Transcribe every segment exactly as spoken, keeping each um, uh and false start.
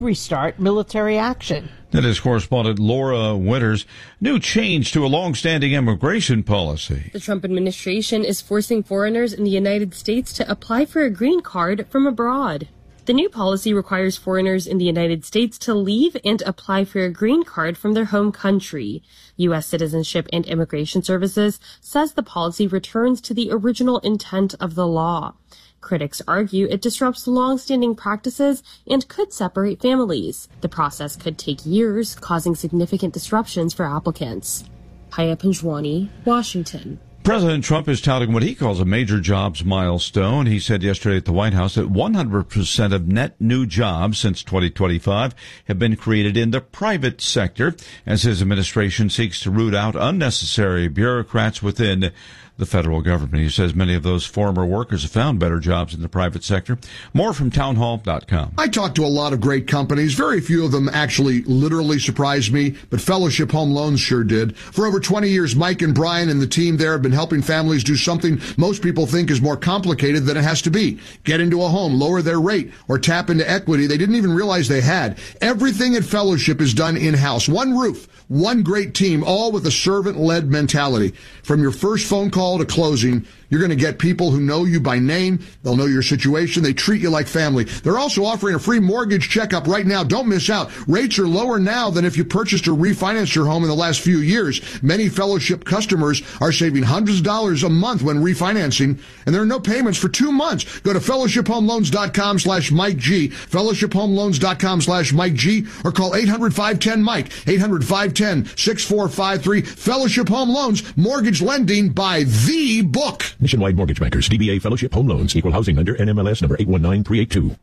restart military action. That is correspondent Laura Winters. New change to a long-standing immigration policy. The Trump administration is forcing foreigners in the United States to apply for a green card from abroad. The new policy requires foreigners in the United States to leave and apply for a green card from their home country. U S Citizenship and Immigration Services says the policy returns to the original intent of the law. Critics argue it disrupts long-standing practices and could separate families. The process could take years, causing significant disruptions for applicants. Haya Panjwani, Washington. President Trump is touting what he calls a major jobs milestone. He said yesterday at the White House that one hundred percent of net new jobs since twenty twenty-five have been created in the private sector, as his administration seeks to root out unnecessary bureaucrats within the federal government. He says many of those former workers have found better jobs in the private sector. More from town hall dot com. I talked to a lot of great companies. Very few of them actually literally surprised me, but Fellowship Home Loans sure did. For over twenty years, Mike and Brian and the team there have been helping families do something most people think is more complicated than it has to be. Get into a home, lower their rate, or tap into equity they didn't even realize they had. Everything at Fellowship is done in-house. One roof, one great team, all with a servant-led mentality. From your first phone call to closing, you're going to get people who know you by name. They'll know your situation. They treat you like family. They're also offering a free mortgage checkup right now. Don't miss out. Rates are lower now than if you purchased or refinanced your home in the last few years. Many Fellowship customers are saving hundreds of dollars a month when refinancing, and there are no payments for two months. Go to fellowship home loans dot com slash Mike G, fellowship home loans dot com slash Mike G, or call eight hundred, five one zero, Mike, eight hundred, five one zero, six four five three. Fellowship Home Loans, mortgage lending by the book. Nationwide Mortgage Bankers, D B A Fellowship Home Loans, Equal Housing Lender, N M L S number eight one nine three eight two.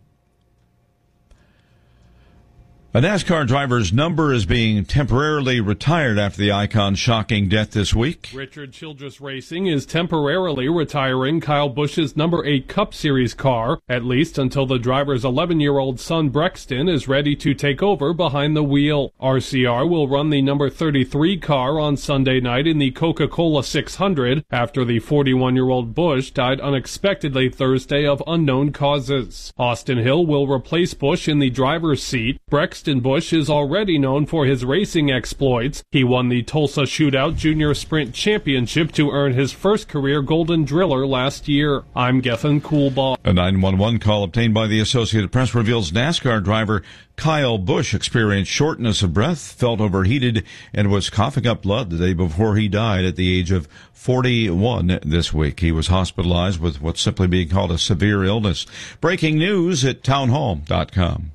A NASCAR driver's number is being temporarily retired after the icon's shocking death this week. Richard Childress Racing is temporarily retiring Kyle Busch's number eight Cup Series car, at least until the driver's eleven-year-old son Brexton is ready to take over behind the wheel. R C R will run the number thirty-three car on Sunday night in the Coca-Cola six hundred after the forty-one-year-old Busch died unexpectedly Thursday of unknown causes. Austin Hill will replace Busch in the driver's seat. Brexton Busch is already known for his racing exploits. He won the Tulsa Shootout Junior Sprint Championship to earn his first career Golden Driller last year. I'm Gethin Coolbaugh. A nine one one call obtained by the Associated Press reveals NASCAR driver Kyle Busch experienced shortness of breath, felt overheated, and was coughing up blood the day before he died at the age of forty-one this week. He was hospitalized with what's simply being called a severe illness. Breaking news at town hall dot com.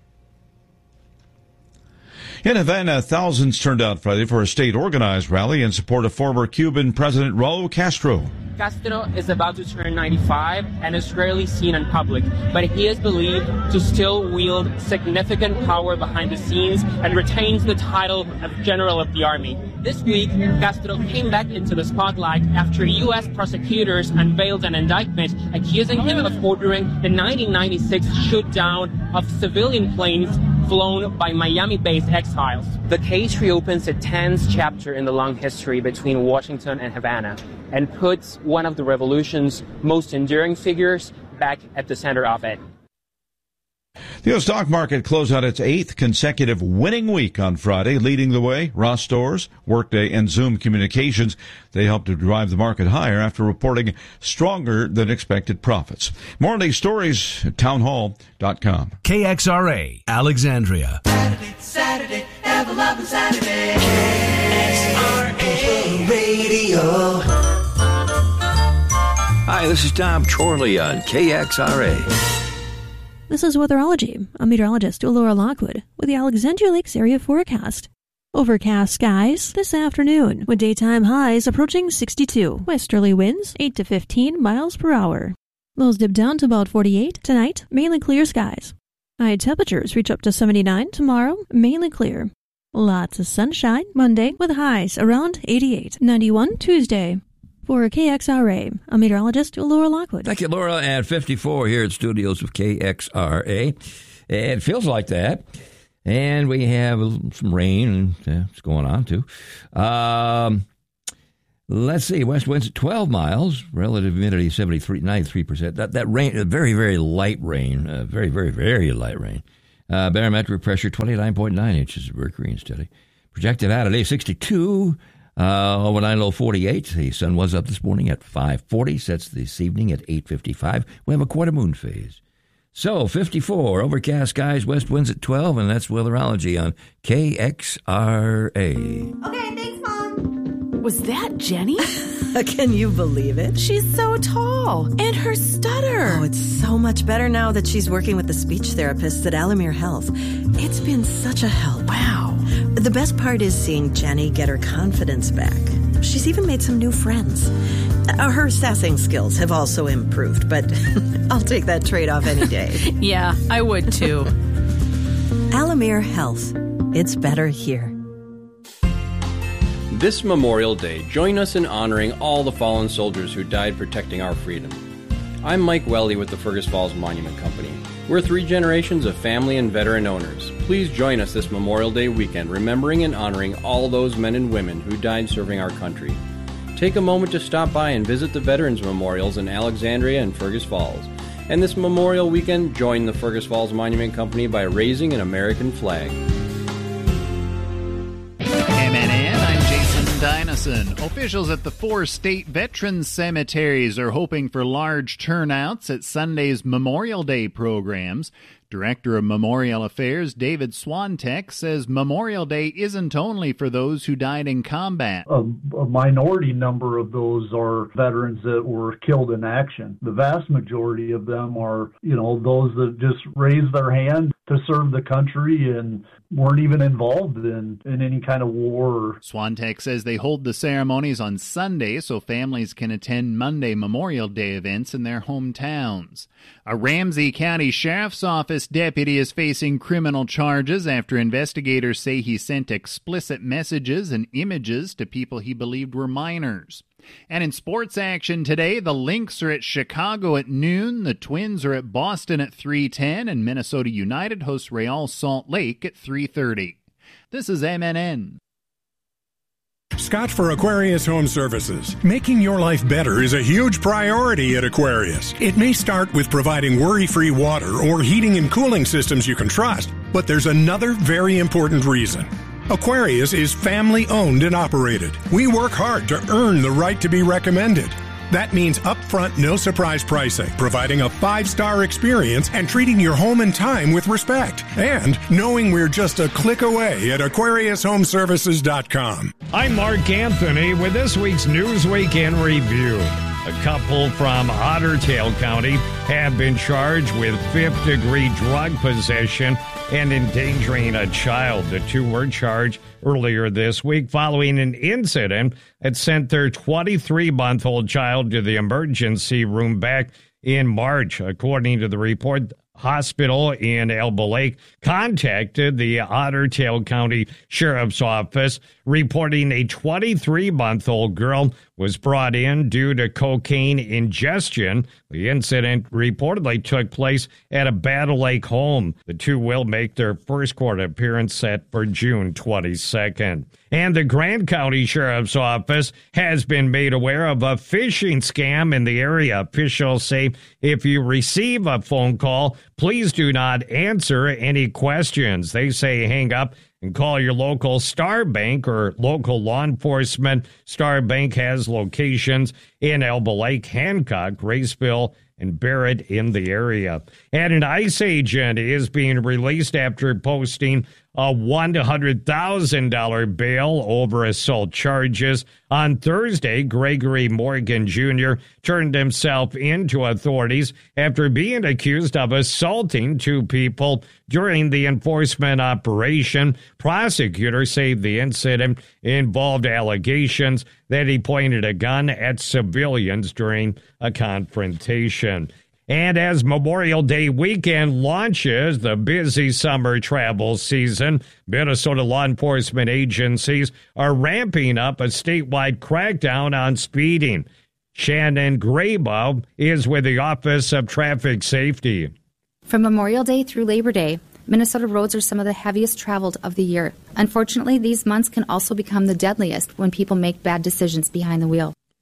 In Havana, thousands turned out Friday for a state-organized rally in support of former Cuban President Raul Castro. Castro is about to turn ninety-five and is rarely seen in public, but he is believed to still wield significant power behind the scenes and retains the title of General of the Army. This week, Castro came back into the spotlight after U S prosecutors unveiled an indictment accusing him of ordering the nineteen ninety-six shoot-down of civilian planes flown by Miami-based exiles. The case reopens a tense chapter in the long history between Washington and Havana and puts one of the revolution's most enduring figures back at the center of it. The U S stock market closed out its eighth consecutive winning week on Friday. Leading the way, Ross Stores, Workday, and Zoom Communications. They helped to drive the market higher after reporting stronger than expected profits. More on these stories at town hall dot com. K X R A, Alexandria. Saturday, Saturday, ever loving Saturday. K X R A Radio. Hi, this is Tom Chorley on K X R A. This is Weatherology. I'm meteorologist Laura Lockwood with the Alexandria Lakes area forecast. Overcast skies this afternoon with daytime highs approaching sixty-two. Westerly winds eight to fifteen miles per hour. Lows dip down to about forty-eight. Tonight, mainly clear skies. High temperatures reach up to seventy-nine. Tomorrow, mainly clear. Lots of sunshine Monday with highs around eighty-eight. ninety-one Tuesday. For K X R A, I'm meteorologist Laura Lockwood. Thank you, Laura. At fifty-four here at studios of K X R A. It feels like that. And we have some rain, and uh, it's going on, too. Um, let's see. West winds at twelve miles. Relative humidity seventy-three, ninety-three percent. That, that rain, very, very light rain. Uh, very, very, very light rain. Uh, barometric pressure twenty-nine point nine inches of mercury and steady. Projected out today sixty-two. Uh, overnight low forty-eight. The sun was up this morning at five forty. Sets this evening at eight fifty-five. We have a quarter moon phase. So, fifty-four, overcast skies, west winds at twelve, and that's weatherology on K X R A. Okay, thanks, Mom. Was that Jenny? Can you believe it? She's so tall. And her stutter. Oh, it's so much better now that she's working with the speech therapists at Alamere Health. It's been such a help. Wow. The best part is seeing Jenny get her confidence back. She's even made some new friends. Uh, her sassing skills have also improved, but I'll take that trade-off any day. Yeah, I would too. Alamere Health. It's better here. This Memorial Day, join us in honoring all the fallen soldiers who died protecting our freedom. I'm Mike Welly with the Fergus Falls Monument Company. We're three generations of family and veteran owners. Please join us this Memorial Day weekend, remembering and honoring all those men and women who died serving our country. Take a moment to stop by and visit the Veterans Memorials in Alexandria and Fergus Falls. And this Memorial Weekend, join the Fergus Falls Monument Company by raising an American flag. M N N, I'm Jason Dynison. Officials at the four state veterans cemeteries are hoping for large turnouts at Sunday's Memorial Day programs. Director of Memorial Affairs David Swantek says Memorial Day isn't only for those who died in combat. A, a minority number of those are veterans that were killed in action. The vast majority of them are, you know, those that just raised their hand to serve the country and weren't even involved in, in any kind of war. Swantek says they hold the ceremonies on Sunday so families can attend Monday Memorial Day events in their hometowns. A Ramsey County Sheriff's Office deputy is facing criminal charges after investigators say he sent explicit messages and images to people he believed were minors. And in sports action today, the Lynx are at Chicago at noon, the Twins are at Boston at three ten, and Minnesota United hosts Real Salt Lake at three thirty. This is M N N. Scott for Aquarius Home Services. Making your life better is a huge priority at Aquarius. It may start with providing worry-free water or heating and cooling systems you can trust, but there's another very important reason. Aquarius is family-owned and operated. We work hard to earn the right to be recommended. That means upfront, no-surprise pricing, providing a five-star experience, and treating your home and time with respect. And knowing we're just a click away at Aquarius Home Services dot com. I'm Mark Anthony with this week's Newsweek in Review. A couple from Otter Tail County have been charged with fifth-degree drug possession and endangering a child. The two were charged earlier this week following an incident that sent their twenty-three-month-old child to the emergency room back in March. According to the report, hospital in Elba Lake contacted the Otter Tail County Sheriff's Office, reporting a twenty-three-month-old girl was brought in due to cocaine ingestion. The incident reportedly took place at a Battle Lake home. The two will make their first court appearance set for June twenty-second. And the Grant County Sheriff's Office has been made aware of a phishing scam in the area. Officials say if you receive a phone call, please do not answer any questions. They say hang up and call your local Star Bank or local law enforcement. Star Bank has locations in Elba Lake, Hancock, Raceville, and Barrett in the area. And an ICE agent is being released after posting a one hundred thousand dollars bail over assault charges. On Thursday, Gregory Morgan Junior turned himself in to authorities after being accused of assaulting two people during the enforcement operation. Prosecutors say the incident involved allegations that he pointed a gun at civilians during a confrontation. And as Memorial Day weekend launches the busy summer travel season, Minnesota law enforcement agencies are ramping up a statewide crackdown on speeding. Shannon Graybaugh is with the Office of Traffic Safety. From Memorial Day through Labor Day, Minnesota roads are some of the heaviest traveled of the year. Unfortunately, these months can also become the deadliest when people make bad decisions behind the wheel.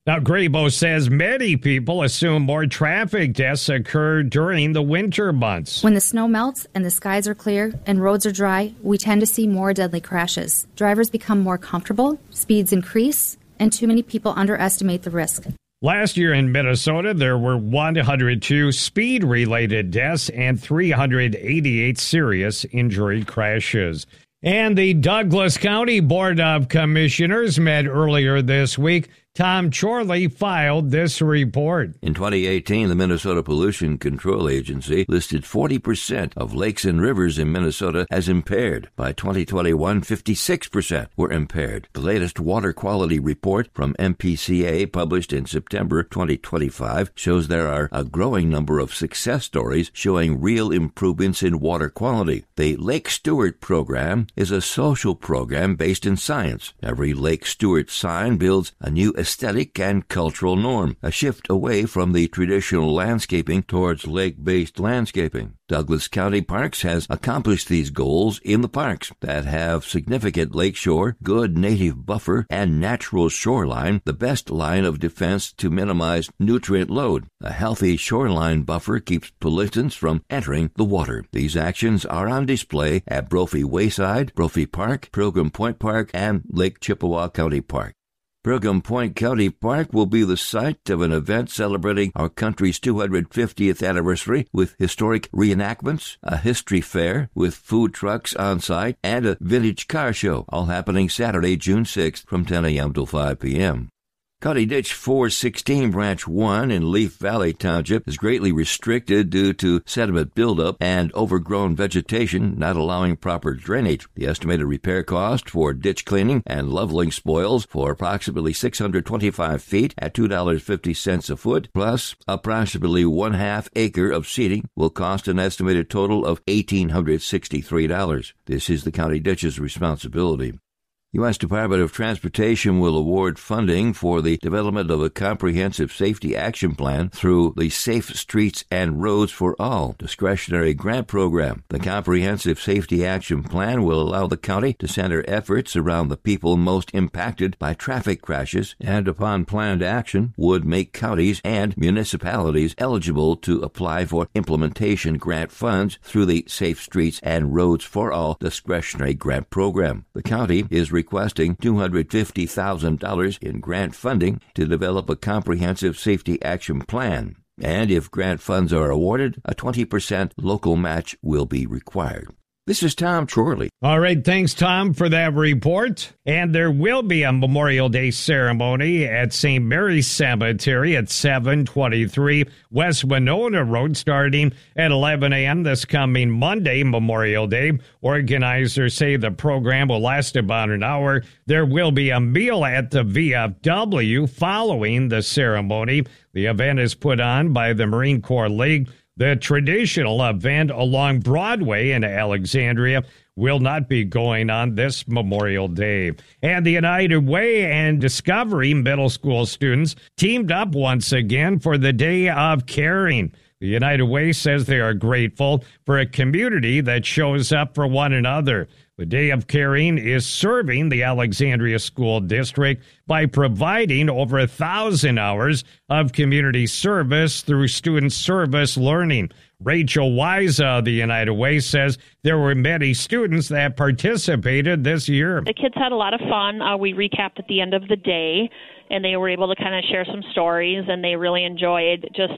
Now, Grabo says many people assume more traffic deaths occur during the winter months. When the snow melts and the skies are clear and roads are dry, we tend to see more deadly crashes. Drivers become more comfortable, speeds increase, and too many people underestimate the risk. Last year in Minnesota, there were one hundred two speed-related deaths and three hundred eighty-eight serious injury crashes. And the Douglas County Board of Commissioners met earlier this week. Tom Chorley filed this report. In twenty eighteen, the Minnesota Pollution Control Agency listed forty percent of lakes and rivers in Minnesota as impaired. By twenty twenty-one, fifty-six percent were impaired. The latest water quality report from M P C A, published in September twenty twenty-five, shows there are a growing number of success stories showing real improvements in water quality. The Lake Stewart program is a social program based in science. Every Lake Stewart sign builds a new aesthetic and cultural norm, a shift away from the traditional landscaping towards lake-based landscaping. Douglas County Parks has accomplished these goals in the parks that have significant lakeshore, good native buffer, and natural shoreline, the best line of defense to minimize nutrient load. A healthy shoreline buffer keeps pollutants from entering the water. These actions are on display at Brophy Wayside, Brophy Park, Pilgrim Point Park, and Lake Chippewa County Park. Pilgrim Point County Park will be the site of an event celebrating our country's two hundred fiftieth anniversary with historic reenactments, a history fair with food trucks on site, and a vintage car show, all happening Saturday, June sixth from ten a.m. till five p.m. County Ditch four sixteen Branch one in Leaf Valley Township is greatly restricted due to sediment buildup and overgrown vegetation not allowing proper drainage. The estimated repair cost for ditch cleaning and leveling spoils for approximately six hundred twenty-five feet at two dollars and fifty cents a foot, plus approximately one half acre of seeding, will cost an estimated total of one thousand eight hundred sixty-three dollars. This is the County Ditch's responsibility. U S Department of Transportation will award funding for the development of a comprehensive safety action plan through the Safe Streets and Roads for All discretionary grant program. The comprehensive safety action plan will allow the county to center efforts around the people most impacted by traffic crashes and, upon planned action, would make counties and municipalities eligible to apply for implementation grant funds through the Safe Streets and Roads for All discretionary grant program. The county is requesting two hundred fifty thousand dollars in grant funding to develop a comprehensive safety action plan. And if grant funds are awarded, a twenty percent local match will be required. This is Tom Chorley. All right, thanks, Tom, for that report. And there will be a Memorial Day ceremony at Saint Mary's Cemetery at seven twenty-three West Winona Road, starting at eleven a.m. this coming Monday, Memorial Day. Organizers say the program will last about an hour. There will be a meal at the V F W following the ceremony. The event is put on by the Marine Corps League. The traditional event along Broadway in Alexandria will not be going on this Memorial Day. And the United Way and Discovery middle school students teamed up once again for the Day of Caring. The United Way says they are grateful for a community that shows up for one another. The Day of Caring is serving the Alexandria School District by providing over a thousand hours of community service through student service learning. Rachel Wise of the United Way says there were many students that participated this year. The kids had a lot of fun. Uh, we recapped at the end of the day, and they were able to kind of share some stories, and they really enjoyed just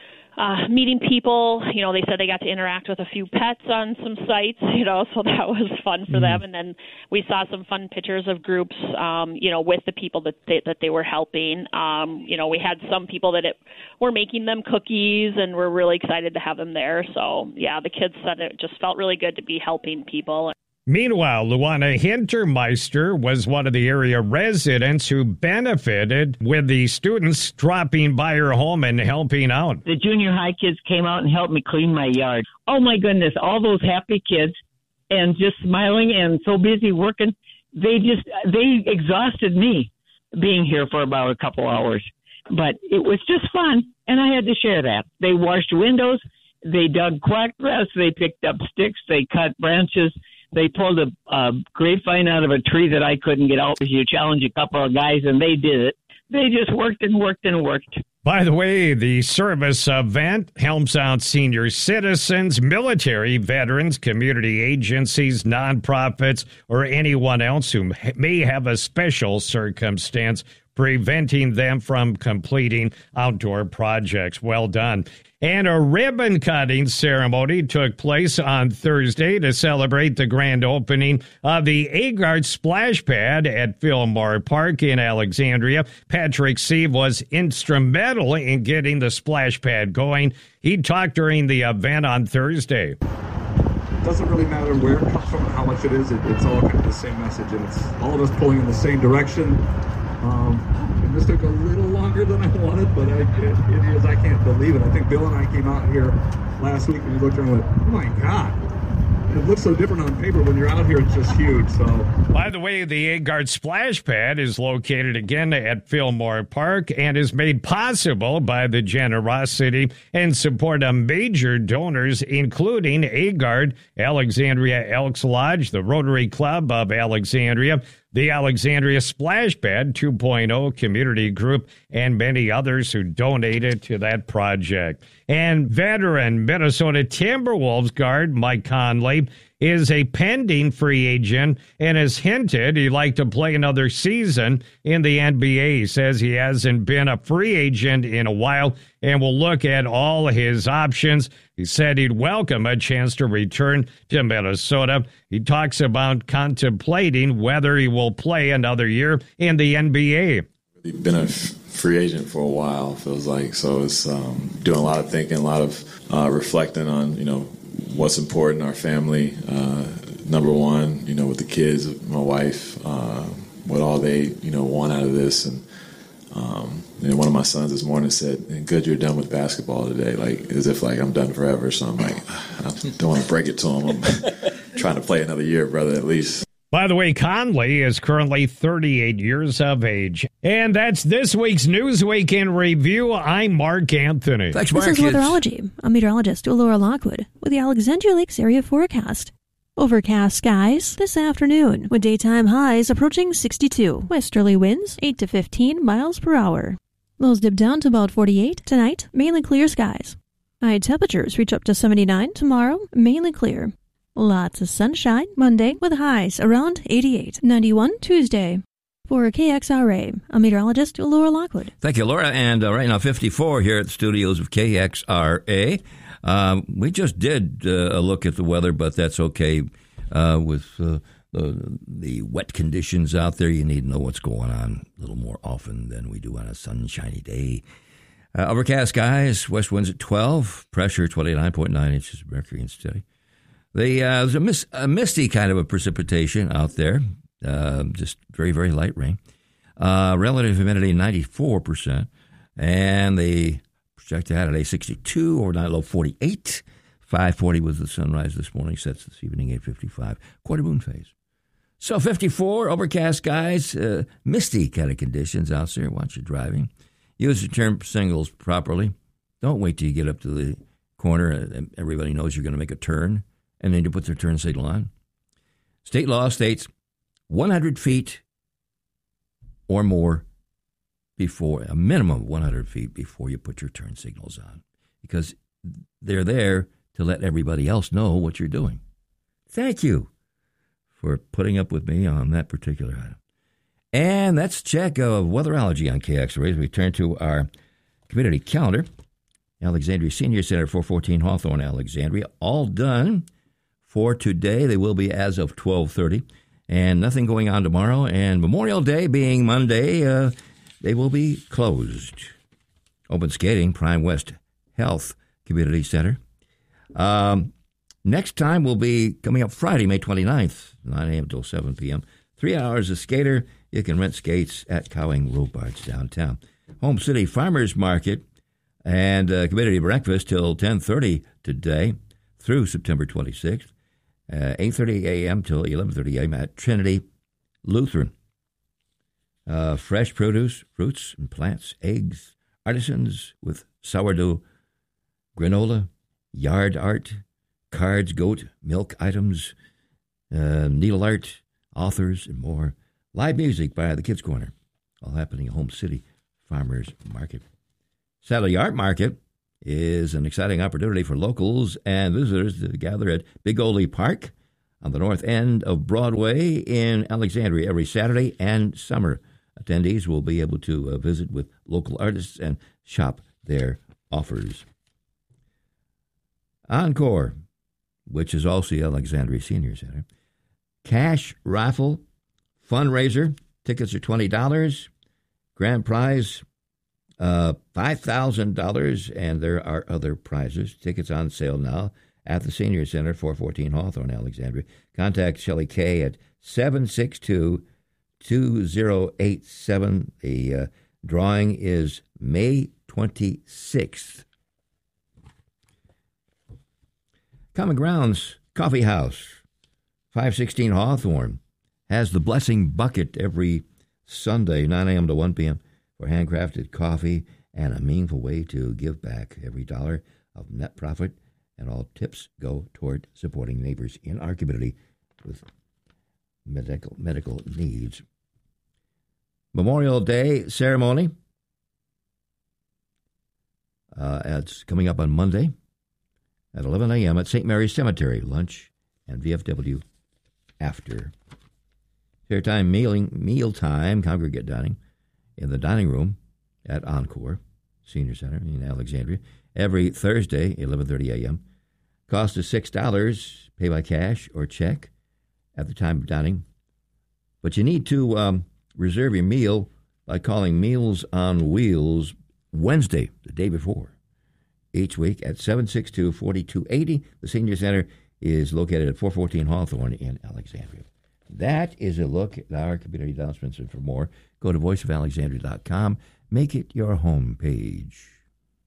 Uh, meeting people. You know, they said they got to interact with a few pets on some sites, you know, so that was fun for mm-hmm. them. And then we saw some fun pictures of groups, um, you know, with the people that they, that they were helping. Um, you know, we had some people that it, were making them cookies, and we're really excited to have them there. So, yeah, the kids said it just felt really good to be helping people. Meanwhile, Luana Hintermeister was one of the area residents who benefited with the students dropping by her home and helping out. The junior high kids came out and helped me clean my yard. Oh, my goodness, all those happy kids and just smiling and so busy working. They just, they exhausted me being here for about a couple hours. But it was just fun, and I had to share that. They washed windows, they dug quackgrass, they picked up sticks, they cut branches. They pulled a, a grapevine out of a tree that I couldn't get out. You challenge a couple of guys, and they did it. they just worked and worked and worked. By the way, the service event helps out senior citizens, military veterans, community agencies, nonprofits, or anyone else who may have a special circumstance preventing them from completing outdoor projects. Well done. And a ribbon cutting ceremony took place on Thursday to celebrate the grand opening of the Agard Splash Pad at Fillmore Park in Alexandria. Patrick Sieve was instrumental in getting the splash pad going. He talked during the event on Thursday. It doesn't really matter where it comes from and how much it is. It, it's all kind of the same message, and it's all of us pulling in the same direction. Um, and this took a little longer than I wanted, but I, it, it is, I can't believe it. I think Bill and I came out here last week and we looked around and went, oh my God. It looks so different on paper. When you're out here, it's just huge. So, by the way, the Agard Splash Pad is located again at Fillmore Park and is made possible by the generosity and support of major donors, including Agard, Alexandria Elks Lodge, the Rotary Club of Alexandria, the Alexandria Splash Pad two point oh Community Group, and many others who donated to that project. And veteran Minnesota Timberwolves guard Mike Conley is a pending free agent and has hinted he'd like to play another season in the N B A. He says he hasn't been a free agent in a while and will look at all his options. He said he'd welcome a chance to return to Minnesota. He talks about contemplating whether he will play another year in the N B A. I've been a free agent for a while, feels like. So it's um, doing a lot of thinking, a lot of uh, reflecting on, you know, what's important, our family, uh, number one, you know, with the kids, my wife, uh, what all they, you know, want out of this. And, um, and one of my sons this morning said, good, you're done with basketball today, like as if like I'm done forever. So I'm like, I don't want to break it to him. I'm trying to play another year, brother, at least. By the way, Conley is currently thirty-eight years of age. And that's this week's Newsweek in Review. I'm Mark Anthony. Thanks, Mark. This is Weatherology. I'm meteorologist Laura Lockwood with the Alexandria Lakes area forecast. Overcast skies this afternoon with daytime highs approaching sixty-two. Westerly winds eight to fifteen miles per hour. Lows dip down to about forty-eight. Tonight, mainly clear skies. High temperatures reach up to seventy-nine. Tomorrow, mainly clear. Lots of sunshine Monday with highs around eighty-eight. ninety-one Tuesday. For K X R A, I'm meteorologist Laura Lockwood. Thank you, Laura. And uh, right now, fifty-four here at the studios of K X R A. Um, we just did uh, a look at the weather, but that's okay. Uh, with uh, the, the wet conditions out there, you need to know what's going on a little more often than we do on a sunshiny day. Uh, overcast skies, west winds at twelve, pressure twenty-nine point nine inches of mercury and steady. The, uh, there's a, mis- a misty kind of a precipitation out there, uh, just very, very light rain. Uh, relative humidity ninety-four percent, and the projected high today sixty-two, overnight low forty-eight. five forty was the sunrise this morning, sets this evening eight fifty-five, quarter moon phase. So fifty-four, overcast skies, uh, misty kind of conditions out there. Watch your driving. Use your turn signals properly. Don't wait till you get up to the corner and everybody knows you're going to make a turn, and then you put their turn signal on. State law states one hundred feet or more before, a minimum of one hundred feet before you put your turn signals on, because they're there to let everybody else know what you're doing. Thank you for putting up with me on that particular item. And that's a check of weatherology on K X R A as we turn to our community calendar. Alexandria Senior Center, four fourteen Hawthorne, Alexandria, all done for today. They will be as of twelve thirty, and nothing going on tomorrow. And Memorial Day being Monday, uh, they will be closed. Open skating, Prime West Health Community Center. Um, next time will be coming up Friday, May twenty-ninth, nine a.m. till seven p.m. Three hours of skater. You can rent skates at Cowing Robards downtown. Home City Farmers Market and uh, community breakfast till ten thirty today through September twenty-sixth, uh, eight thirty a.m. till eleven thirty a.m. at Trinity Lutheran. Uh, fresh produce, fruits and plants, eggs, artisans with sourdough, granola, yard art, cards, goat, milk items, uh, needle art, authors, and more. Live music by the Kids Corner, all happening at Home City Farmers Market. Saturday Art Market is an exciting opportunity for locals and visitors to gather at Big Ole Park on the north end of Broadway in Alexandria every Saturday and summer. Attendees will be able to uh, visit with local artists and shop their offers. Encore, which is also the Alexandria Senior Center. Cash raffle fundraiser. Tickets are twenty dollars. Grand prize, uh, five thousand dollars, and there are other prizes. Tickets on sale now at the Senior Center, four fourteen Hawthorne, Alexandria. Contact Shelley Kay at seven six two, two zero eight seven. The uh, drawing is May twenty-sixth. Common Grounds Coffee House, five sixteen Hawthorne, has the Blessing Bucket every Sunday, nine a.m. to one p.m. for handcrafted coffee and a meaningful way to give back. Every dollar of net profit and all tips go toward supporting neighbors in our community with medical medical needs. Memorial Day ceremony. Uh, it's coming up on Monday at eleven a.m. at Saint Mary's Cemetery. Lunch and V F W after. Fair time mealing, meal time, congregate dining in the dining room at Encore Senior Center in Alexandria every Thursday, eleven thirty a.m. Cost is six dollars. Pay by cash or check at the time of dining. But you need to um, reserve your meal by calling Meals on Wheels Wednesday, the day before, each week at seven six two, four two eight zero. The Senior Center is located at four fourteen Hawthorne in Alexandria. That is a look at our community announcements, and for more, go to voice of alexandria dot com. Make it your home page.